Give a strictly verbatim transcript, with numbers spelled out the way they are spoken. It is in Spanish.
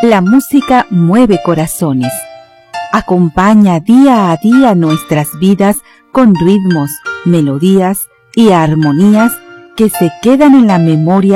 La música mueve corazones. Acompaña día a día nuestras vidas con ritmos, melodías y armonías que se quedan en la memoria